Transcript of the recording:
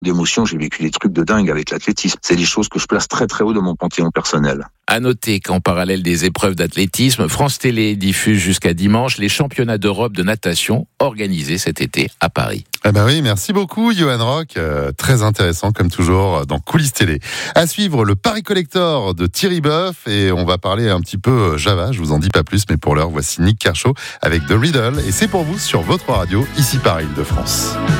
d'émotion. J'ai vécu des trucs de dingue avec l'athlétisme. C'est des choses que je place très très haut dans mon panthéon personnel. À noter qu'en parallèle des épreuves d'athlétisme, France Télé diffuse jusqu'à dimanche les championnats d'Europe de natation organisés cet été à Paris. Eh ben oui, merci beaucoup Johan Rock, très intéressant comme toujours dans Coulisses Télé. À suivre le Paris Collector de Thierry Boeuf et on va parler un petit peu Java, je vous en dis pas plus mais pour l'heure voici Nick Kershaw avec The Riddle et c'est pour vous sur votre radio ici par Île-de-France.